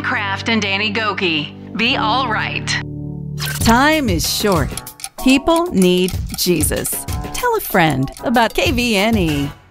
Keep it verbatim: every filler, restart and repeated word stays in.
Kraft and Danny Gokey. Be all right. Time is short. People need Jesus. Tell a friend about K V N E.